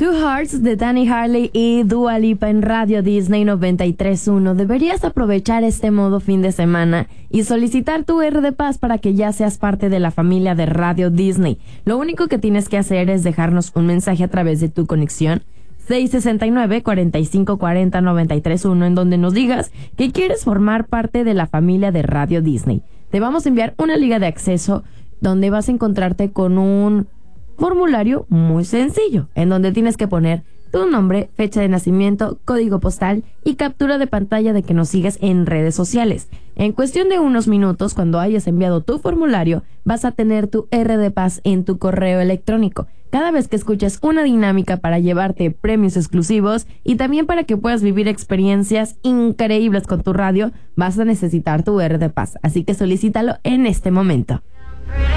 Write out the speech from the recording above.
Two Hearts de Danny Harley y Dua Lipa en Radio Disney 93.1. Deberías aprovechar este modo fin de semana y solicitar tu R de Paz para que ya seas parte de la familia de Radio Disney. Lo único que tienes que hacer es dejarnos un mensaje a través de tu conexión 669-4540-931 en donde nos digas que quieres formar parte de la familia de Radio Disney. Te vamos a enviar una liga de acceso donde vas a encontrarte con un formulario muy sencillo, en donde tienes que poner tu nombre, fecha de nacimiento, código postal y captura de pantalla de que nos sigues en redes sociales. En cuestión de unos minutos, cuando hayas enviado tu formulario, vas a tener tu R de Paz en tu correo electrónico. Cada vez que escuches una dinámica para llevarte premios exclusivos y también para que puedas vivir experiencias increíbles con tu radio, vas a necesitar tu R de Paz. Así que solicítalo en este momento.